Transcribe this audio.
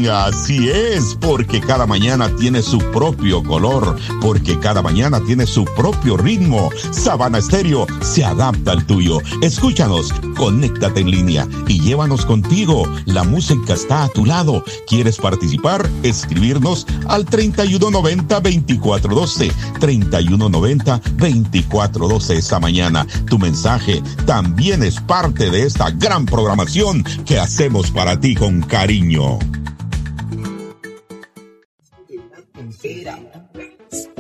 Así es, porque cada mañana tiene su propio color, porque cada mañana tiene su propio ritmo. Sabana Estéreo se adapta al tuyo. Escúchanos, conéctate en línea y llévanos contigo. La música está a tu lado. ¿Quieres participar? Escribirnos al 3190-2412, 3190-2412 esta mañana. Tu mensaje también es parte de esta gran programación que hacemos para ti con cariño.